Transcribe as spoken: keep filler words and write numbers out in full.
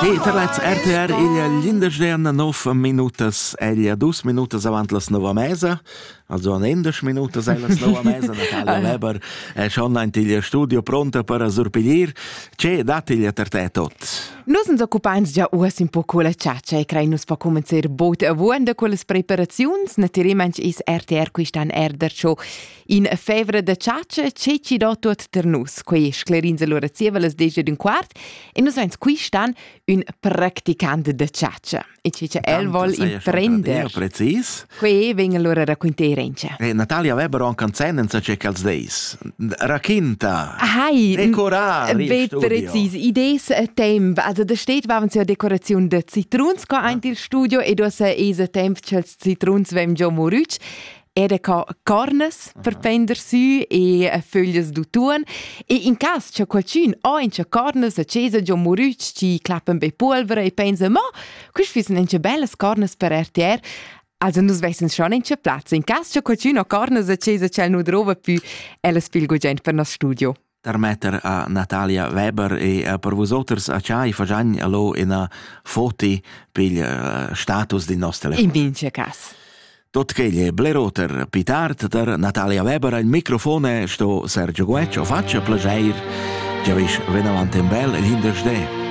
E terlets R T R il l'indersdean nove minutas eglia dus minutas avant las nova mesa, also an endes minutas eglia las nova mesa. Natalia Weber è schon in il studio pronta per surpiglier. C'è datiglia ter te tot. Nus ens occupans già us un po' con la ciaccia e crei nus pa comencer bot a vuonda con les preparaziuns. Naturalmente is R T R quistan erder show in fevre de ciaccia, c'è ci do tot ter nus. Quei sclerins allora zieva les deja d'un quart e nus ens quistan un practicante de ciaccia. E c'è c'è el vol imprender. Precis. Quei venga allora raccontare rence. E Natalia Weber on canzenen sa c'è cals deis. Raquinta. Hai. Decorar il Bet studio. precis. Idees a temp. Also da steht waren sie Dekoration de Zitrons ka ein til studio e do se ese temp chels Zitrons vem jo moruc. Ede ca cornes per pender su e foglie d'utuan e in cas c'è qualcun o in c'è cornes accesa già moruc ci clappen bei polvere e pensa ma quis fissen in c'è belles cornes per R T R. Also nus vessen schon in c'è platz. In cas c'è qualcun o cornes accesa c'è nu drova più elles pil gugent per nos studio. Permetter a Natalia Weber e uh, per vosoters a ciai fagiagn allo in a foti pil uh, status di nostre In vince cas. Tot che bleroter pitart der Natalia Weber al microfone sto Sergio Gueccio faccia plager. Già vis venavant in bel l'indersde.